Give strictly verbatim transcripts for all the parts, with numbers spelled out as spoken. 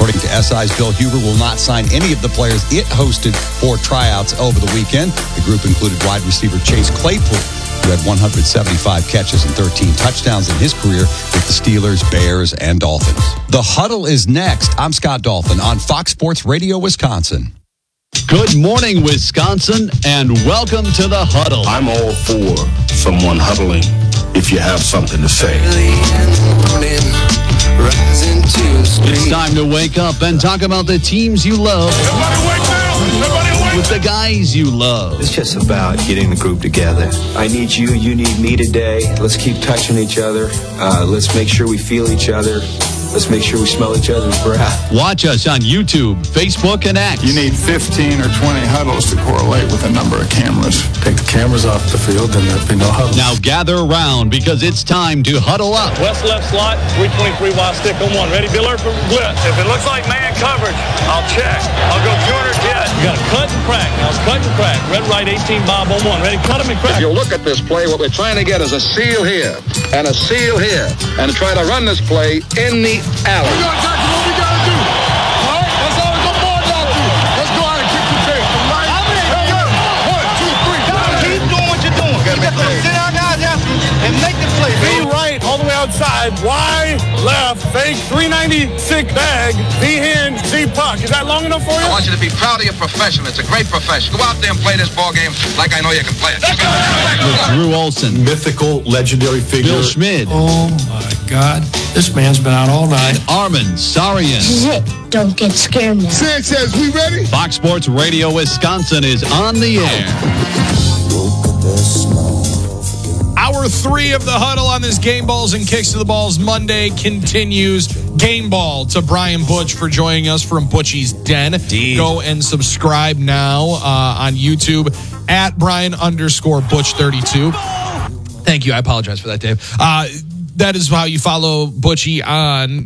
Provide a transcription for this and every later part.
According to S I's Bill Huber, will not sign any of the players it hosted for tryouts over the weekend. The group included wide receiver Chase Claypool, who had one hundred seventy-five catches and thirteen touchdowns in his career with the Steelers, Bears, and Dolphins. The Huddle is next. I'm Scott Dolphin on Fox Sports Radio Wisconsin. Good morning, Wisconsin, and welcome to The Huddle. I'm all for someone huddling if you have something to say. It's time to wake up and talk about the teams you love. Everybody wake now! Everybody wake! With the guys you love. It's just about getting the group together. I need you, you need me today. Let's keep touching each other. Uh, let's make sure we feel each other. Let's make sure we smell each other's breath. Watch us on YouTube, Facebook, and X. You need fifteen or twenty huddles to correlate with a number of cameras. Take the cameras off the field, then there'll be no huddle. Now gather around because it's time to huddle up. West left slot, three twenty-three wide stick on one. Ready, Biller for blitz. If it looks like man coverage, I'll check. I'll go corner jet. You got to cut and crack. Now cut and crack. Red right eighteen Bob on one. Ready, cut him and crack. If you look at this play, what we're trying to get is a seal here and a seal here and try to run this play in the alley. What we gotta do? All right, that's all the board got to do. Let's go out and kick the tail. Right? One, two, three. Keep doing what you're doing. You got to sit down now and make the play. V right, all the way outside. Y left, fake, three ninety-six bag. V hand, Z puck. Is that long enough for you? I want you to be proud of your profession. It's a great profession. Go out there and play this ball game like I know you can play it. With Drew Olson, Mythical, legendary figure. Bill Schmid, Oh, my God. This man's been out all night. Armin Sarian. This is it. Don't get scared now. Six says, we ready? Fox Sports Radio Wisconsin is on the air. Hour three of the Huddle on this Game Balls and Kicks to the Balls Monday continues. Game Ball to Brian Butch for joining us from Butchie's Den. Indeed. Go and subscribe now uh, on YouTube at Brian underscore Butch thirty-two. Thank you. I apologize for that, Dave. Uh, that is how you follow Butchie on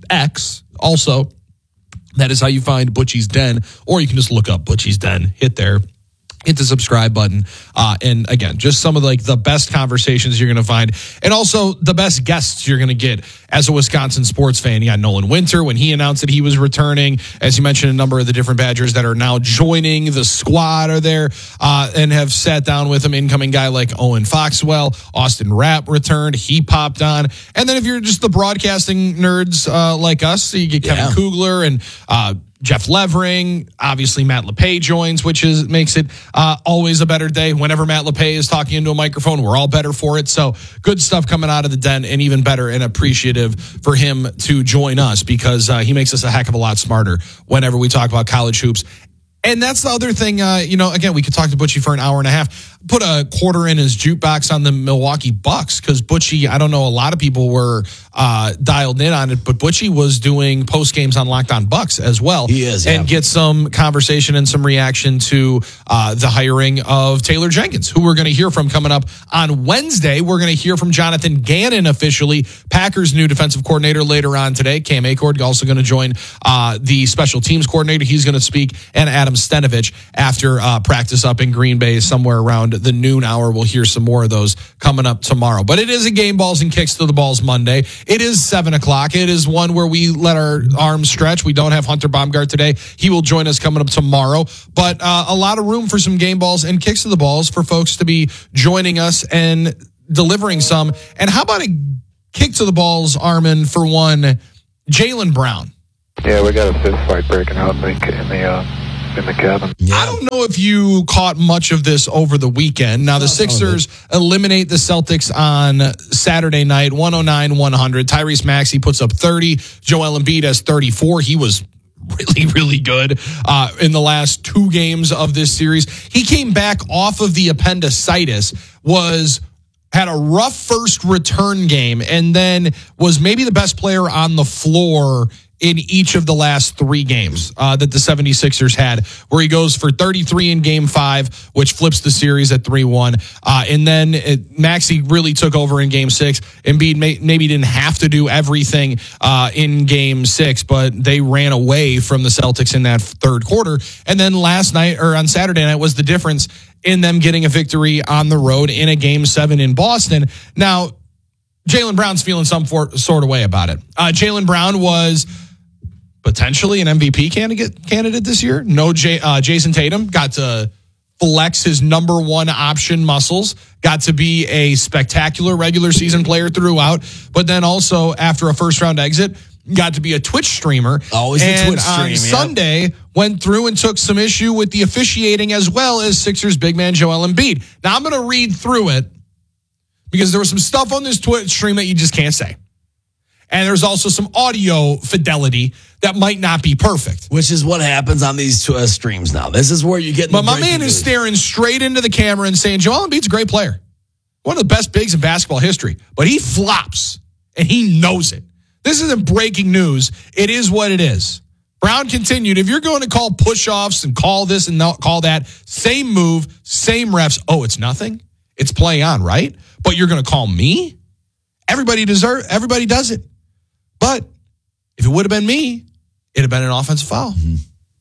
X. Also, that is how you find Butchie's Den, or you can just look up Butchie's Den. Hit there. Hit the subscribe button. Uh, and again, just some of like the best conversations you're going to find. And also the best guests you're going to get as a Wisconsin sports fan. You got Nolan Winter when he announced that he was returning. As you mentioned, a number of the different Badgers that are now joining the squad are there uh, and have sat down with him. Incoming guy like Owen Foxwell. Austin Rapp returned. He popped on. And then if you're just the broadcasting nerds uh, like us, so you get Kevin Yeah. Kugler and uh Jeff Levering, obviously Matt LePay joins, which is makes it uh, always a better day. Whenever Matt LePay is talking into a microphone, we're all better for it. So good stuff coming out of the Den, and even better and appreciative for him to join us because uh, he makes us a heck of a lot smarter whenever we talk about college hoops. And that's the other thing, uh, you know, again, we could talk to Butchie for an hour and a half. Put a quarter in his jukebox on the Milwaukee Bucks because Butchie, I don't know, a lot of people were uh, dialed in on it, but Butchie was doing post games on Locked On Bucks as well. He is, and yeah. get some conversation and some reaction to uh, the hiring of Taylor Jenkins, who we're going to hear from coming up on Wednesday. We're going to hear from Jonathan Gannon officially, Packers' new defensive coordinator later on today. Cam Acord also going to join uh, the special teams coordinator. He's going to speak, and Adam Stenovich after uh, practice up in Green Bay somewhere around the noon hour. We'll hear some more of those coming up tomorrow. But it is a Game Balls and Kicks to the Balls Monday. It is seven o'clock. It is one where we let our arms stretch. We don't have Hunter Baumgart today. He will join us coming up tomorrow. But uh, a lot of room for some Game Balls and Kicks to the Balls for folks to be joining us and delivering some. And how about a kick to the balls, Armin, for one, Jaylen Brown? Yeah, we got a fist fight breaking out in the, in the uh, in the cabin. Yeah. I don't know if you caught much of this over the weekend. Now, the Sixers eliminate the Celtics on Saturday night, one oh nine one hundred. Tyrese Maxey puts up thirty. Joel Embiid has thirty-four. He was really, really good uh, in the last two games of this series. He came back off of the appendicitis, was had a rough first return game, and then was maybe the best player on the floor in each of the last three games uh, that the 76ers had, where he goes for thirty-three in game five, which flips the series at three one. Uh, and then it, Maxey really took over in game six. Embiid may, maybe didn't have to do everything uh, in game six, but they ran away from the Celtics in that third quarter. And then last night, or on Saturday night, was the difference in them getting a victory on the road in a game seven in Boston. Now, Jaylen Brown's feeling some for, sort of way about it. Uh, Jaylen Brown was potentially an M V P candidate candidate this year. No, J, uh, Jason Tatum got to flex his number one option muscles, got to be a spectacular regular season player throughout, but then also after a first round exit, got to be a Twitch streamer. Always a Twitch stream. On yeah. Sunday, went through and took some issue with the officiating as well as Sixers big man Joel Embiid. Now I'm going to read through it because there was some stuff on this Twitch stream that you just can't say. And there's also some audio fidelity that might not be perfect. Which is what happens on these two, uh, streams now. This is where you get. But my man is staring straight into the camera and saying, Joel Embiid's a great player. One of the best bigs in basketball history. But he flops, and he knows it. This isn't breaking news. It is what it is. Brown continued, if you're going to call push-offs and call this and call that, same move, same refs. Oh, it's nothing? It's play on, right? But you're going to call me? Everybody deserve. Everybody does it. But if it would have been me, it'd have been an offensive foul. Mm-hmm.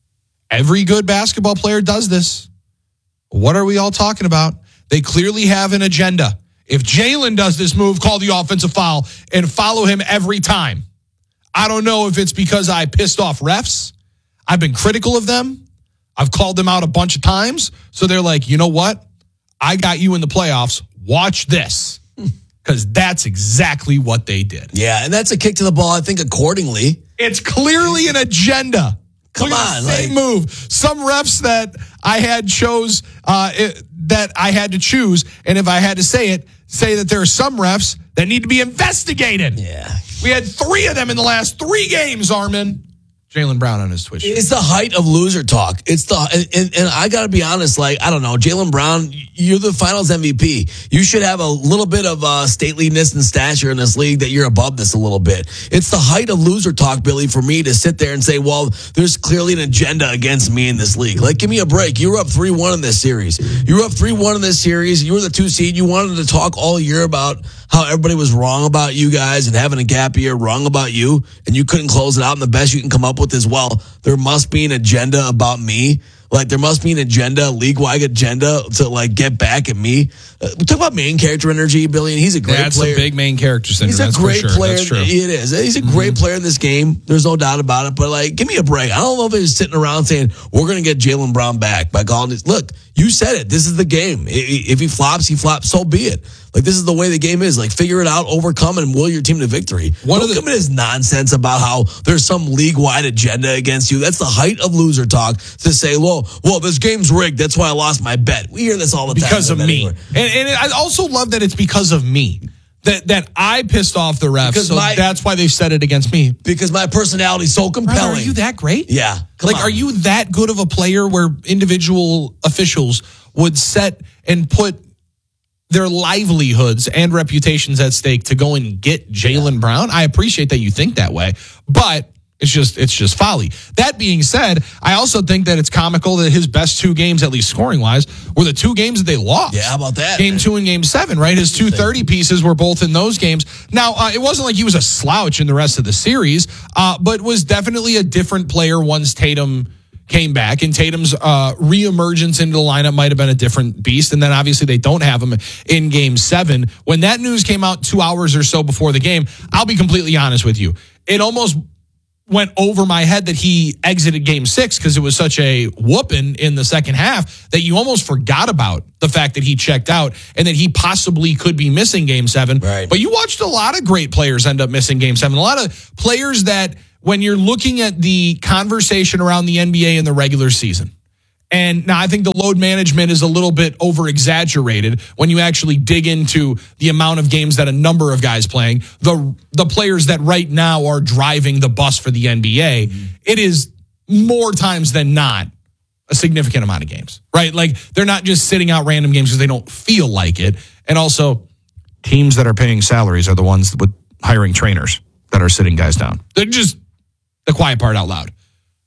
Every good basketball player does this. What are we all talking about? They clearly have an agenda. If Jalen does this move, call the offensive foul and follow him every time. I don't know if it's because I pissed off refs. I've been critical of them. I've called them out a bunch of times. So they're like, you know what? I got you in the playoffs. Watch this. Because that's exactly what they did. Yeah, and that's a kick to the ball, I think, accordingly. It's clearly an agenda. Come on. Same like, move. Some refs that I had chose, uh, it, that I had to choose, and if I had to say it, say that there are some refs that need to be investigated. Yeah. We had three of them in the last three games, Armin. Jaylen Brown on his Twitch. It's the height of loser talk. It's the and, and I got to be honest. Like I don't know, Jaylen Brown, you're the Finals M V P. You should have a little bit of uh, stateliness and stature in this league that you're above this a little bit. It's the height of loser talk, Billy, for me to sit there and say, well, there's clearly an agenda against me in this league. Like, give me a break. You were up three one in this series. You were up three one in this series. You were the two seed. You wanted to talk all year about how everybody was wrong about you guys and having a gap year, wrong about you, and you couldn't close it out. And the best you can come up with is, well, there must be an agenda about me. Like, there must be an agenda, league-wide agenda to, like, get back at me. Uh, we talk about main character energy, Billy, and he's a great that's player. That's a big main character syndrome. He's a that's great for sure. player. That's true. It is. He's a great mm-hmm. player in this game. There's no doubt about it. But, like, give me a break. I don't know if he's sitting around saying, we're going to get Jaylen Brown back by calling this. Look, you said it. This is the game. If he flops, he flops. So be it. Like, this is the way the game is. Like, figure it out, overcome, and will your team to victory. One Don't of the, come in this nonsense about how there's some league-wide agenda against you. That's the height of loser talk to say, well, well, this game's rigged. That's why I lost my bet. We hear this all the time. Because of me. And, and I also love that it's because of me. That that I pissed off the refs, because so my, that's why they said it against me. Because my personality is so compelling. Brother, are you that great? Yeah. Like, on. Are you that good of a player where individual officials would set and put their livelihoods and reputations at stake to go and get Jaylen yeah. Brown? I appreciate that you think that way, but it's just it's just folly. That being said, I also think that it's comical that his best two games, at least scoring-wise, were the two games that they lost. Yeah, how about that? Game two and game seven, right? His two thirty pieces were both in those games. Now, uh, it wasn't like he was a slouch in the rest of the series, uh, but was definitely a different player once Tatum came back, and Tatum's uh, reemergence into the lineup might have been a different beast. And then obviously they don't have him in game seven. When that news came out two hours or so before the game, I'll be completely honest with you. It almost went over my head that he exited game six because it was such a whooping in the second half that you almost forgot about the fact that he checked out and that he possibly could be missing game seven. Right. But you watched a lot of great players end up missing game seven. A lot of players that when you're looking at the conversation around the N B A in the regular season, and now I think the load management is a little bit over-exaggerated when you actually dig into the amount of games that a number of guys playing, the the players that right now are driving the bus for the N B A, mm-hmm. it is more times than not a significant amount of games, right? Like they're not just sitting out random games because they don't feel like it. And also, teams that are paying salaries are the ones with hiring trainers that are sitting guys down. They're just the quiet part out loud.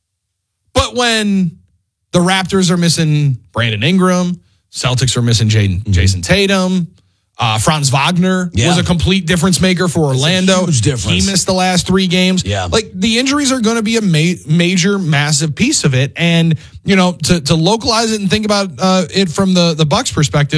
But when the Raptors are missing Brandon Ingram, Celtics are missing Jaden, Jason Tatum, uh, Franz Wagner yeah. was a complete difference maker for Orlando. That's a huge difference. He missed the last three games. Yeah. Like the injuries are going to be a ma- major, massive piece of it. And, you know, to, to localize it and think about uh, it from the, the Bucks perspective,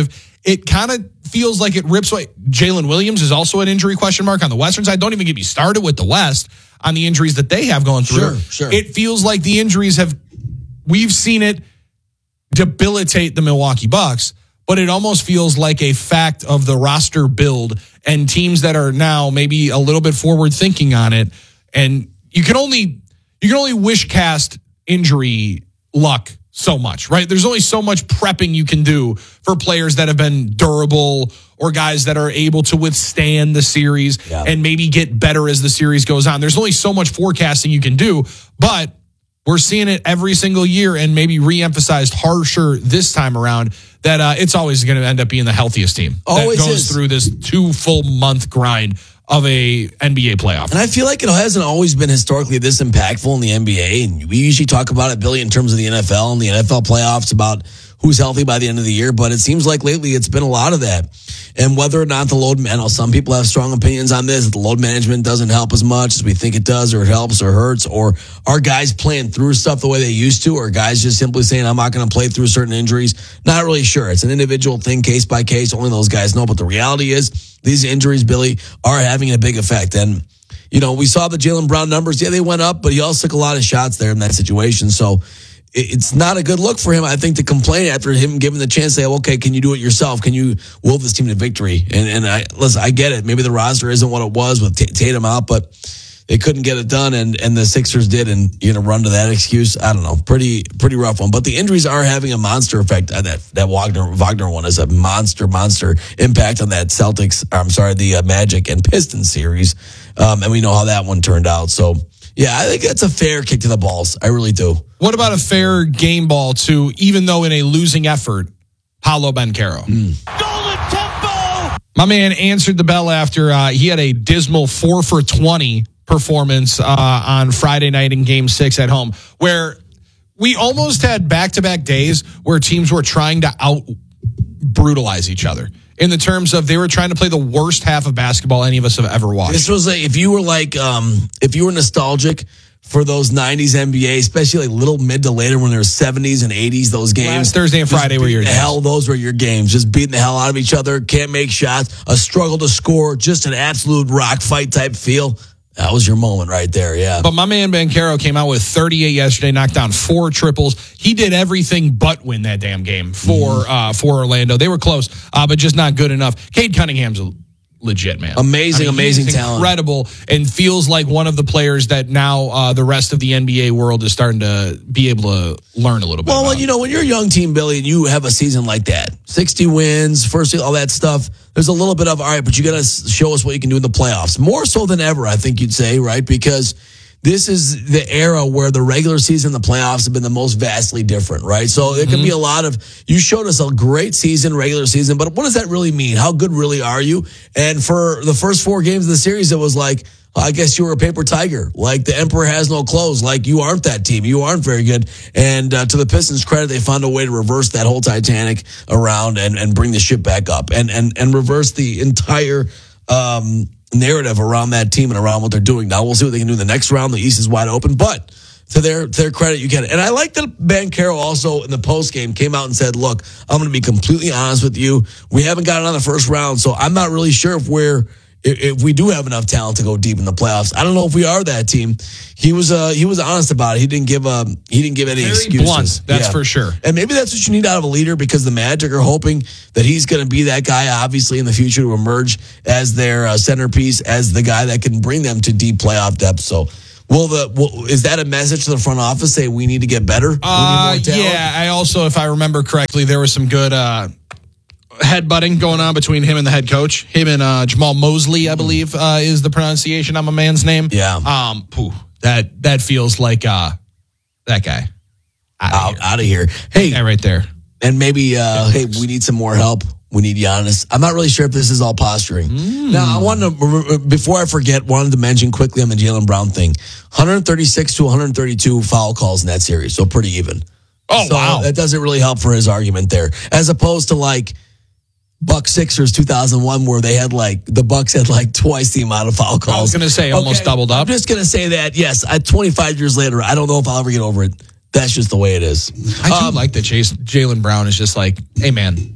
it kind of feels like it rips away. Jalen Williams is also an injury question mark on the Western side. Don't even get me started with the West on the injuries that they have going through. Sure, sure. It feels like the injuries have, we've seen it debilitate the Milwaukee Bucks, but it almost feels like a fact of the roster build and teams that are now maybe a little bit forward thinking on it. And you can only, you can only wish cast injury luck so much, right? There's only so much prepping you can do for players that have been durable or guys that are able to withstand the series yeah. and maybe get better as the series goes on. There's only so much forecasting you can do, but we're seeing it every single year and maybe re-emphasized harsher this time around that uh, it's always going to end up being the healthiest team always that goes is. through this two full month grind of a N B A playoff. And I feel like it hasn't always been historically this impactful in the N B A. And we usually talk about it, Billy, in terms of the N F L and the N F L playoffs about who's healthy by the end of the year. But it seems like lately it's been a lot of that. And whether or not the load, I know some people have strong opinions on this. The load management doesn't help as much as we think it does, or it helps or hurts, or are guys playing through stuff the way they used to, or guys just simply saying, I'm not going to play through certain injuries. Not really sure. It's an individual thing, case by case. Only those guys know. But the reality is these injuries, Billy, are having a big effect. And, you know, we saw the Jaylen Brown numbers. Yeah, they went up, but he also took a lot of shots there in that situation. So it's not a good look for him, I think, to complain after him giving the chance to say, okay, can you do it yourself? Can you will this team to victory? And and I listen, I get it. Maybe the roster isn't what it was with T- Tatum out, but they couldn't get it done, and, and the Sixers did, and you're going to run to that excuse? I don't know. Pretty pretty rough one. But the injuries are having a monster effect. Uh, that that Wagner Wagner one is a monster, monster impact on that Celtics, I'm sorry, the uh, Magic and Pistons series. Um, and we know how that one turned out. So, yeah, I think that's a fair kick to the balls. I really do. What about a fair game ball to, even though in a losing effort, Paolo Banchero? Mm. Golden Tempo! My man answered the bell after uh, he had a dismal four for twenty performance uh, on Friday night in game six at home, where we almost had back-to-back days where teams were trying to out-brutalize each other. In the terms of they were trying to play the worst half of basketball any of us have ever watched. This was like, if you were like, um, if you were nostalgic for those nineties N B A, especially like little mid to later when there was seventies and eighties, those games. Last Thursday and Friday were your games. Hell, those were your games. Just beating the hell out of each other, can't make shots, a struggle to score, just an absolute rock fight type feel. That was your moment right there, yeah. But my man Banchero came out with thirty-eight yesterday, knocked down four triples. He did everything but win that damn game for mm. uh, for Orlando. They were close, uh, but just not good enough. Cade Cunningham's a legit man. Amazing, I mean, amazing he's talent. Incredible, and feels like one of the players that now uh, the rest of the N B A world is starting to be able to learn a little bit Well, about. When, you know, when you're a young team, Billy, and you have a season like that, sixty wins, first, all that stuff, there's a little bit of, all right, but you got to show us what you can do in the playoffs. More so than ever, I think you'd say, right? Because this is the era where the regular season and the playoffs have been the most vastly different, right? So there can mm-hmm. be a lot of, you showed us a great season, regular season, but what does that really mean? How good really are you? And for the first four games of the series, it was like, I guess you were a paper tiger. Like the emperor has no clothes. Like you aren't that team. You aren't very good. And uh, to the Pistons' credit, they found a way to reverse that whole Titanic around and, and bring the ship back up and, and, and reverse the entire um, narrative around that team and around what they're doing. Now we'll see what they can do in the next round. The East is wide open, but to their to their credit, you get it. And I like that Banchero also in the post game came out and said, look, I'm going to be completely honest with you. We haven't gotten on the first round, so I'm not really sure if we're if we do have enough talent to go deep in the playoffs. I don't know if we are that team. He was uh, he was honest about it. He didn't give um he didn't give any Very excuses. Blunt, that's yeah. for sure. And maybe that's what you need out of a leader, because the Magic are hoping that he's going to be that guy, obviously in the future, to emerge as their uh, centerpiece, as the guy that can bring them to deep playoff depth. So. Will the will, is that a message to the front office? Say we need to get better. Uh, yeah, I also, if I remember correctly, there was some good uh, headbutting going on between him and the head coach. Him and uh, Jamal Mosley, I believe, uh, is the pronunciation on my man's name. Yeah. Um. Pooh, that that feels like uh, that guy out, out of here. Hey, that right there. And maybe uh, hey, we need some more help. We need Giannis. I'm not really sure if this is all posturing. Mm. Now, I wanted to, before I forget, wanted to mention quickly on the Jaylen Brown thing, one thirty-six to one thirty-two foul calls in that series, so pretty even. Oh, so wow. That doesn't really help for his argument there, as opposed to like Bucks Sixers two thousand one, where they had like, the Bucks had like twice the amount of foul calls. I was going to say almost okay, doubled up. I'm just going to say that, yes, I, twenty-five years later, I don't know if I'll ever get over it. That's just the way it is. I do um, like that Jaylen Brown is just like, hey, man,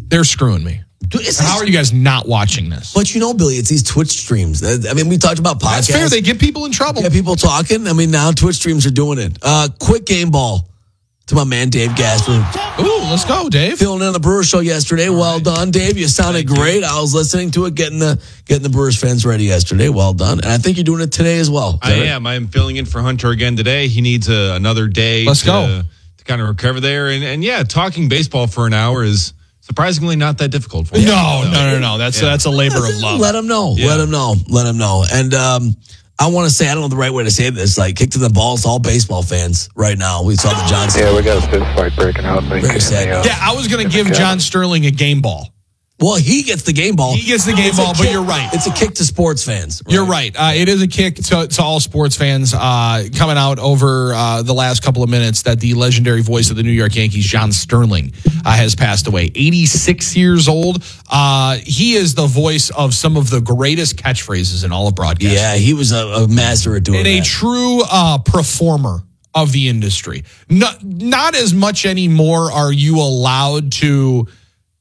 they're screwing me. Dude, it's How are you guys not watching this? But you know, Billy, it's these Twitch streams. I mean, we talked about podcasts. That's fair. They get people in trouble. Yeah, people talking. I mean, now Twitch streams are doing it. Uh, quick game ball to my man, Dave Gasper. Ooh, let's go, Dave. Filling in on the Brewers show yesterday. All well right. done, Dave. You sounded Thank great. you. I was listening to it, getting the getting the Brewers fans ready yesterday. Well done. And I think you're doing it today as well. I am. I'm filling in for Hunter again today. He needs a, another day Let's to, go. to kind of recover there. And, and yeah, talking baseball for an hour is surprisingly not that difficult for me. No, no, no, no. That's Yeah. that's a labor of love. Let them know. Yeah. Let them know. Let them know. And um, I want to say, I don't know the right way to say this. Like, kick to the balls, all baseball fans right now. We saw the Johnson. Yeah, we got a fist fight breaking out. Like, Very in sad. the, uh, Yeah, I was going in to the give cabin. John Sterling a game ball. Well, he gets the game ball. He gets the game It's a ball, but kick- you're right. It's a kick to sports fans. You're right. Uh, it is a kick to, to all sports fans uh, coming out over uh, the last couple of minutes that the legendary voice of the New York Yankees, John Sterling, uh, has passed away. eighty-six years old. Uh, he is the voice of some of the greatest catchphrases in all of broadcasting. Yeah, he was a, a master at doing And a that. true uh, performer of the industry. Not, not as much anymore are you allowed to...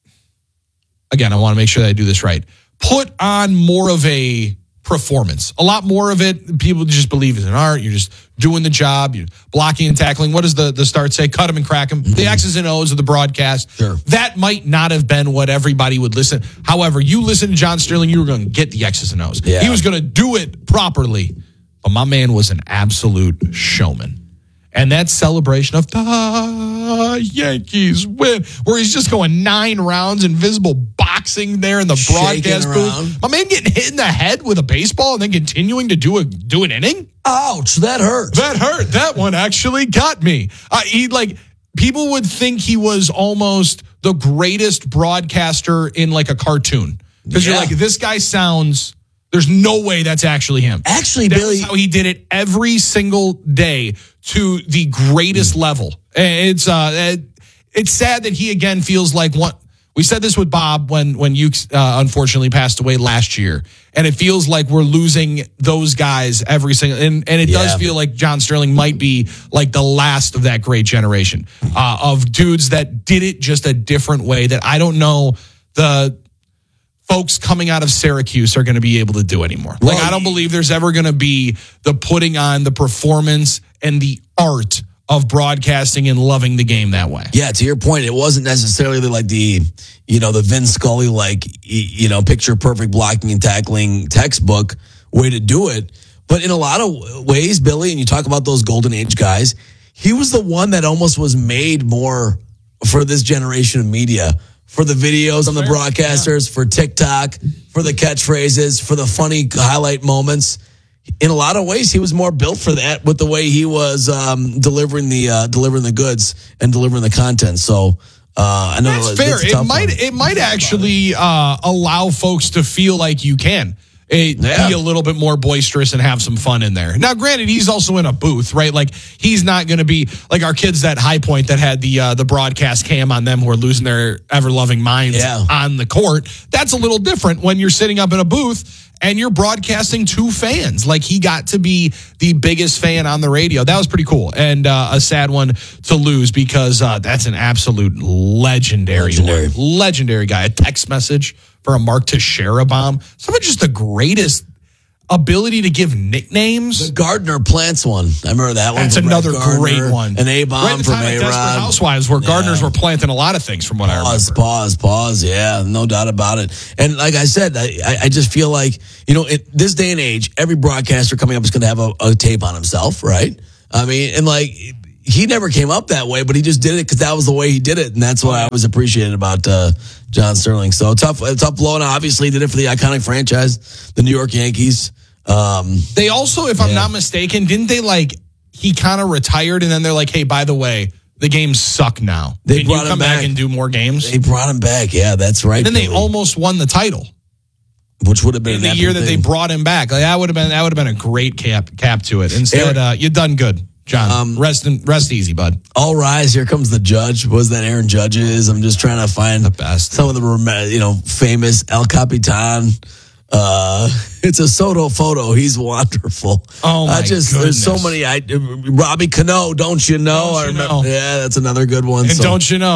Again, I want to make sure that I do this right. Put on more of a performance. A lot more of it. People just believe it's an art. You're just doing the job. You're blocking and tackling. What does the, the start say? Cut them and crack them. Mm-hmm. The X's and O's of the broadcast. Sure. That might not have been what everybody would listen. However, you listen to John Sterling, you were going to get the X's and O's. Yeah. He was going to do it properly. But my man was an absolute showman. And that celebration of the Yankees win, where he's just going nine rounds, invisible boxing there in the Shaking broadcast around. booth. My man getting hit in the head with a baseball and then continuing to do a do an inning. Ouch, that hurt. That hurt. That one actually got me. Uh, he like people would think he was almost the greatest broadcaster in like a cartoon because Yeah. you're like, this guy sounds. There's no way that's actually him. Actually, That's Billy, how he did it every single day to the greatest level. And it's uh, it- it's sad that he again feels like one. We said this with Bob when when you uh, unfortunately passed away last year, and it feels like we're losing those guys every single. And and it does Yeah. feel like John Sterling might be like the last of that great generation uh, of dudes that did it just a different way that I don't know the. Folks coming out of Syracuse are going to be able to do anymore. Like, Well, I don't believe there's ever going to be the putting on the performance and the art of broadcasting and loving the game that way. Yeah, to your point, it wasn't necessarily like the, you know, the Vince Scully, like, y- you know, picture perfect blocking and tackling textbook way to do it. But in a lot of ways, Billy, and you talk about those golden age guys, he was the one that almost was made more for this generation of media. For the videos on the broadcasters, for TikTok, for the catchphrases, for the funny highlight moments. In a lot of ways, he was more built for that with the way he was um, delivering the uh, delivering the goods and delivering the content. So uh, I know That's it's fair. a It tough might one. it might actually uh, allow folks to feel like you can. eh, Yeah. Be a little bit more boisterous and have some fun in there. Now, granted, he's also in a booth, right? Like he's not going to be like our kids at High Point that had the uh, the broadcast cam on them who are losing their ever loving minds Yeah. on the court. That's a little different when you're sitting up in a booth and you're broadcasting to fans. Like he got to be the biggest fan on the radio. That was pretty cool and uh, a sad one to lose because uh, that's an absolute legendary, Legendary. one. legendary guy. A text message for a Mark Teixeira bomb. Some of just the greatest ability to give nicknames. The Gardner Plants one. I remember that one. That's from Brett another Gardner. great one. An A-bomb right at the from time of Desperate A-Rod. Housewives where Gardners were planting a lot of things from what I remember. Pause, pause, pause. Yeah, no doubt about it. And like I said, I, I- I just feel like, you know, in this day and age, every broadcaster coming up is going to have a, a tape on himself, right? I mean, and like, he never came up that way, but he just did it because that was the way he did it. And that's what I always appreciated about uh, John Sterling. So tough, tough blow. And obviously, he did it for the iconic franchise, the New York Yankees. Um, They also, if I'm Yeah. not mistaken, didn't they like, he kind of retired and then they're like, hey, by the way, the games suck now. They Can you brought him come back. back. and do more games? they brought him back. Yeah, that's right. And then they Billy. almost won the title which would have been in an the epic year that they thing. brought him back. Like that would have been that would have been a great cap cap to it. Instead, Eric- uh, you done good, John. Um, rest in, rest easy, bud. All rise, here comes the judge. Was that Aaron Judge's? I'm just trying to find The best. some of the rem- you know famous El Capitan. Uh, it's a Soto photo. He's wonderful. Oh, my I just there's so goodness. many. I Robbie Cano, don't you know? Don't I you remember. know? Yeah, that's another good one. And So, don't you know,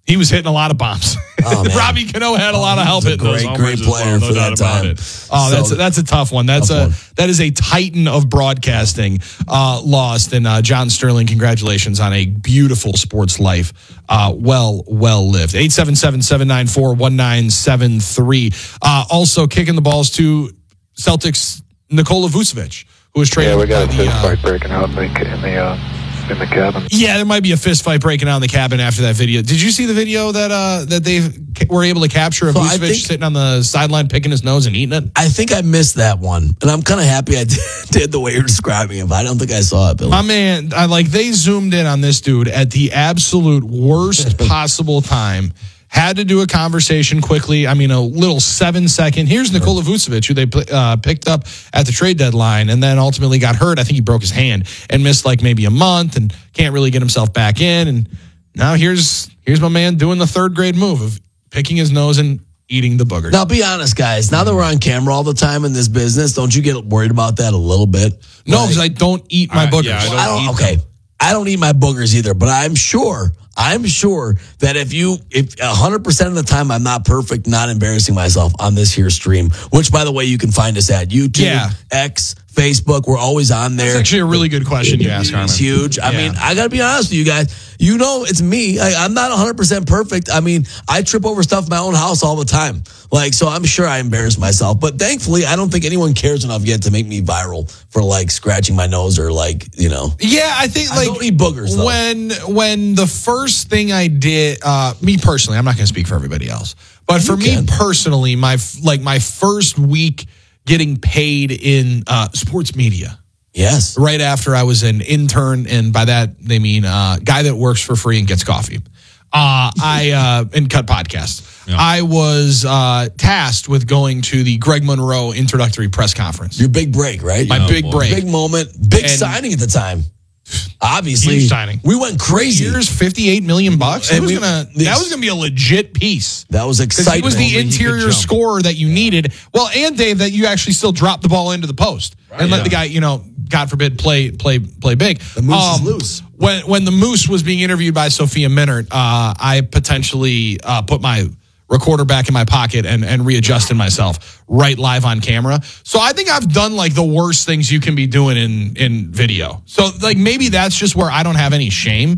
He was hitting a lot of bombs. Oh, Robbie Cano had a lot of help He's a hitting those great, homers great as well, player no for doubt that about time. it. Oh, that's So- that's a tough one. That's Tough a one. that is a titan of broadcasting uh, lost. And uh, John Sterling, congratulations on a beautiful sports life. Uh, well, well lived. eight seven seven, seven nine four, one nine seven three. Uh, also kicking the balls to Celtics Nikola Vucevic, who was traded. Yeah, we got a by the, fist uh, fight breaking out in the in the uh, in the cabin. Yeah, there might be a fist fight breaking out in the cabin after that video. Did you see the video that uh, that they were able to capture of So I Vucevic think- sitting on the sideline picking his nose and eating it? I think I missed that one, and I'm kind of happy I did, did the way you're describing it, but I don't think I saw it, Billy. My man, I like they zoomed in on this dude at the absolute worst possible time. Had to do a conversation quickly. I mean, a little seven second. Here's Nikola Vucevic, who they uh, picked up at the trade deadline and then ultimately got hurt. I think he broke his hand and missed like maybe a month and can't really get himself back in. And now here's here's my man doing the third grade move of picking his nose and eating the booger. Now, be honest, guys. Now that we're on camera all the time in this business, don't you get worried about that a little bit? No, Like- because I don't eat my Uh, boogers. yeah, I don't I don't. eat Okay, them. I don't eat my boogers either, but I'm sure. I'm sure that if you, if one hundred percent of the time I'm not perfect, not embarrassing myself on this here stream, which by the way, you can find us at YouTube, Yeah. X, Facebook. We're always on there. That's actually a really good question you asked, Carmen. It's huge. I Yeah. mean, I got to be honest with you guys. You know, it's me. I, I'm not one hundred percent perfect. I mean, I trip over stuff in my own house all the time. Like, so I'm sure I embarrass myself. But thankfully, I don't think anyone cares enough yet to make me viral for like scratching my nose or like, you know. Yeah, I think I like don't eat boogers, though. when when the first thing I did, uh, me personally, I'm not going to speak for everybody else, but for You can. me personally, my f- like my first week getting paid in uh, sports media. Yes. Right after I was an intern, and by that they mean uh, guy that works for free and gets coffee. Uh, I uh, and cut podcasts. Yeah. I was uh, tasked with going to the Greg Monroe introductory press conference. Your big break, right? My Oh, big boy. break. Big moment, big And- signing at the time. Obviously, Huge signing. We went crazy. Years, fifty-eight million bucks. That And was we- gonna this- that was gonna be a legit piece. That was Because exciting. he was the Only he could interior jump. scorer that you needed. Well, and Dave, that you actually still drop the ball into the post and let yeah. the guy, you know, God forbid, play play play big. The moose is loose. When when the Moose was being interviewed by Sophia Minert, uh, I potentially uh, put my recorder back in my pocket and, and readjusted myself right live on camera. So I think I've done like the worst things you can be doing in, in video. So like maybe that's just where I don't have any shame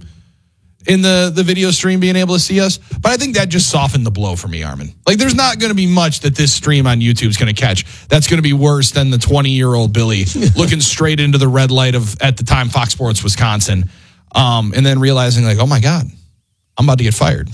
in the, the video stream being able to see us. But I think that just softened the blow for me, Armin. Like there's not going to be much that this stream on YouTube is going to catch that's going to be worse than the twenty-year-old Billy looking straight into the red light of, at the time, Fox Sports Wisconsin, um, and then realizing like, oh my God, I'm about to get fired.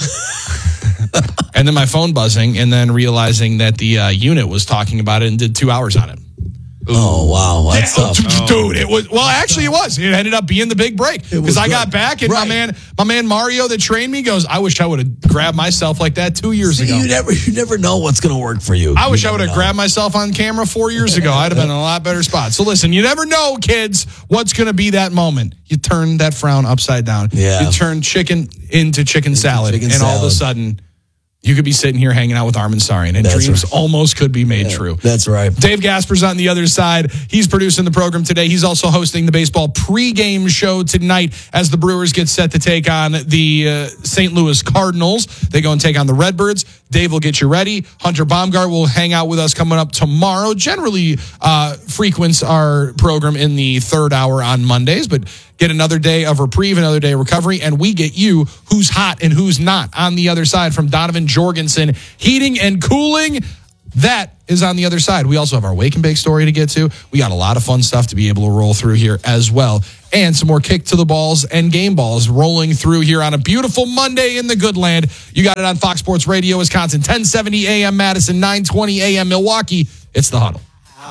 And then my phone buzzing, and then realizing that the uh, unit was talking about it and did two hours on it. Oh wow, that's Yeah, tough. dude, it was well. Actually, it was. It ended up being the big break was because I good. got back, and my Right. man, my man Mario that trained me goes, "I wish I would have grabbed myself like that two years See, ago. you never, you never know what's going to work for you. I wish You I would never have know. grabbed myself on camera four years ago. I'd have been in a lot better spot. So listen, you never know, kids, what's going to be that moment. You turn that frown upside down. Yeah. You turn chicken into chicken salad, chicken and all of a salad. sudden, you could be sitting here hanging out with Armin Sarian, and That's dreams right. almost could be made true. That's right. Dave Gasper's on the other side. He's producing the program today. He's also hosting the baseball pregame show tonight as the Brewers get set to take on the uh, Saint Louis Cardinals. They go and take on the Redbirds. Dave will get you ready. Hunter Baumgart will hang out with us coming up tomorrow. Generally uh, frequents our program in the third hour on Mondays, but get another day of reprieve, another day of recovery, and we get you who's hot and who's not on the other side from Donovan Jorgensen. Heating and cooling, that is on the other side. We also have our Wake and Bake story to get to. We got a lot of fun stuff to be able to roll through here as well. And some more kick to the balls and game balls rolling through here on a beautiful Monday in the good land. You got it on Fox Sports Radio, Wisconsin, ten seventy A M Madison, nine twenty A M Milwaukee. It's The Huddle.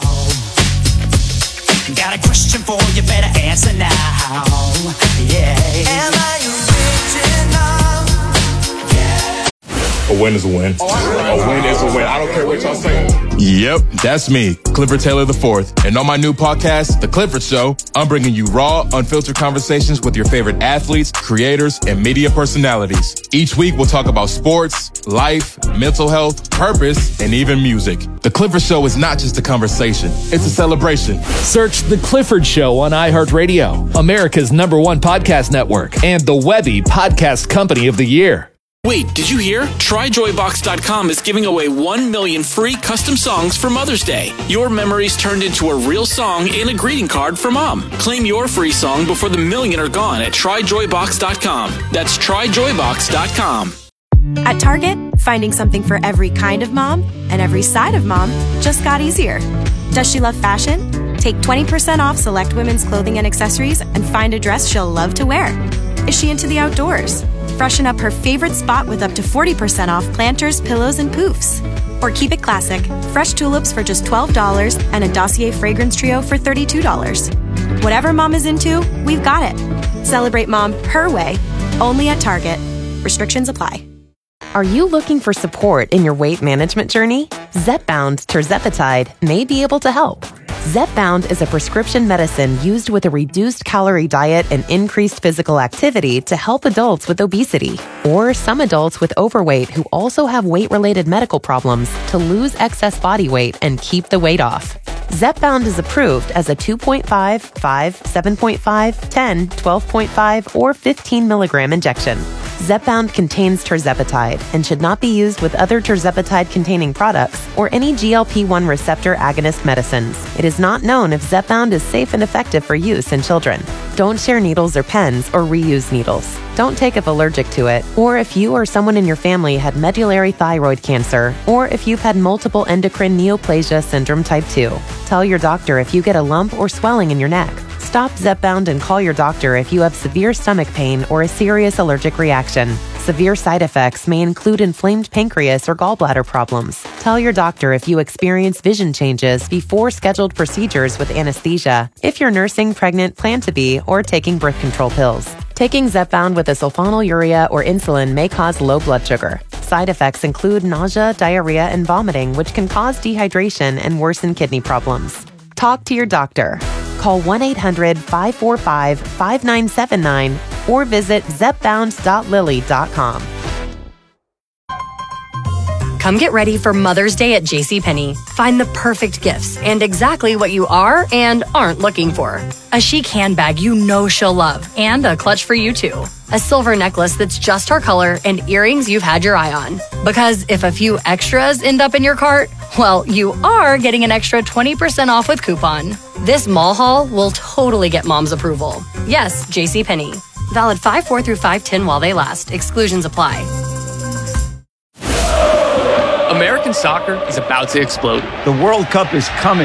Got a question for you, better answer now. Yeah. Am I original? Yeah. A win is a win. A win is a win. I don't care what y'all say. Yep, that's me, Clifford Taylor the fourth. And on my new podcast, The Clifford Show, I'm bringing you raw, unfiltered conversations with your favorite athletes, creators, and media personalities. Each week, we'll talk about sports, life, mental health, purpose, and even music. The Clifford Show is not just a conversation, it's a celebration. Search The Clifford Show on iHeartRadio, America's number one podcast network, and the Webby Podcast Company of the Year. Wait, did you hear? Try joy box dot com is giving away one million free custom songs for Mother's Day. Your memories turned into a real song and a greeting card for Mom. Claim your free song before the million are gone at try joy box dot com. That's try joy box dot com. At Target, finding something for every kind of mom and every side of mom just got easier. Does she love fashion? Take twenty percent off select women's clothing and accessories and find a dress she'll love to wear. Is she into the outdoors? Freshen up her favorite spot with up to forty percent off planters, pillows, and poofs. Or keep it classic, fresh tulips for just twelve dollars and a Dossier fragrance trio for thirty-two dollars. Whatever mom is into, we've got it. Celebrate mom her way, only at Target. Restrictions apply. Are you looking for support in your weight management journey? Zepbound Tirzepatide may be able to help. Zepbound is a prescription medicine used with a reduced calorie diet and increased physical activity to help adults with obesity or some adults with overweight who also have weight-related medical problems to lose excess body weight and keep the weight off. Zepbound is approved as a two point five, five, seven point five, ten, twelve point five, or fifteen milligram injection. Zepbound contains tirzepatide and should not be used with other tirzepatide-containing products or any G L P one receptor agonist medicines. It is not known if Zepbound is safe and effective for use in children. Don't share needles or pens or reuse needles. Don't take if allergic to it, or if you or someone in your family had medullary thyroid cancer, or if you've had multiple endocrine neoplasia syndrome type two. Tell your doctor if you get a lump or swelling in your neck. Stop Zepbound and call your doctor if you have severe stomach pain or a serious allergic reaction. Severe side effects may include inflamed pancreas or gallbladder problems. Tell your doctor if you experience vision changes before scheduled procedures with anesthesia, if you're nursing, pregnant, plan to be, or taking birth control pills. Taking Zepbound with a sulfonylurea or insulin may cause low blood sugar. Side effects include nausea, diarrhea, and vomiting, which can cause dehydration and worsen kidney problems. Talk to your doctor. Call one eight hundred, five four five, five nine seven nine or visit zepbound dot lilly dot com. Come get ready for Mother's Day at JCPenney. Find the perfect gifts and exactly what you are and aren't looking for. A chic handbag you know she'll love and a clutch for you too. A silver necklace that's just her color and earrings you've had your eye on. Because if a few extras end up in your cart, well, you are getting an extra twenty percent off with coupon. This mall haul will totally get mom's approval. Yes, JCPenney. Valid five four through five ten while they last. Exclusions apply. American soccer is about to explode. The World Cup is coming.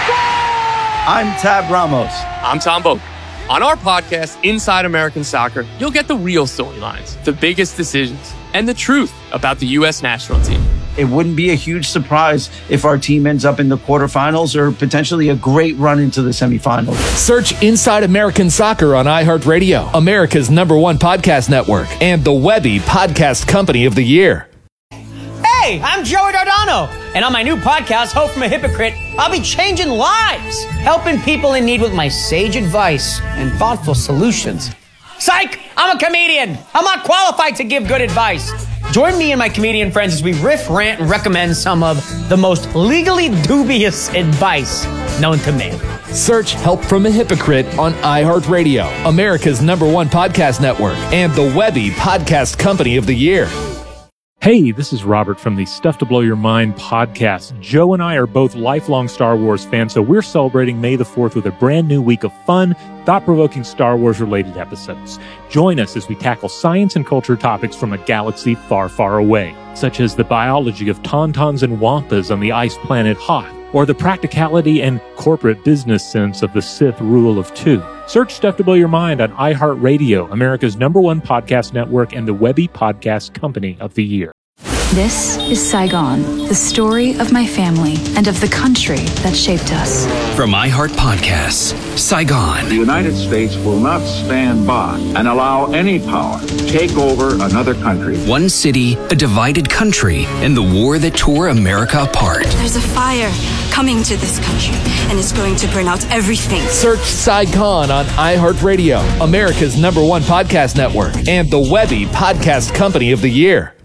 I'm Tab Ramos. I'm Tom Boak. On our podcast, Inside American Soccer, you'll get the real storylines, the biggest decisions, and the truth about the U S national team. It wouldn't be a huge surprise if our team ends up in the quarterfinals or potentially a great run into the semifinals. Search Inside American Soccer on iHeartRadio, America's number one podcast network, and the Webby Podcast Company of the Year. Hey, I'm Joey Dardano, and on my new podcast, Hope from a Hypocrite, I'll be changing lives, helping people in need with my sage advice and thoughtful solutions. Psych! I'm a comedian. I'm not qualified to give good advice. Join me and my comedian friends as we riff, rant, and recommend some of the most legally dubious advice known to man. Search Help from a Hypocrite on iHeartRadio, America's number one podcast network, and the Webby Podcast Company of the Year. Hey, this is Robert from the Stuff to Blow Your Mind podcast. Joe and I are both lifelong Star Wars fans, so we're celebrating May the fourth with a brand new week of fun, thought-provoking Star Wars-related episodes. Join us as we tackle science and culture topics from a galaxy far, far away, such as the biology of tauntauns and wampas on the ice planet Hoth, or the practicality and corporate business sense of the Sith rule of two. Search Stuff to Blow Your Mind on iHeartRadio, America's number one podcast network, and the Webby Podcast Company of the Year. This is Saigon, the story of my family and of the country that shaped us. From iHeart Podcasts, Saigon. The United States will not stand by and allow any power to take over another country. One city, a divided country, and the war that tore America apart. There's a fire coming to this country, and it's going to burn out everything. Search Saigon on iHeartRadio, America's number one podcast network, and the Webby Podcast Company of the Year.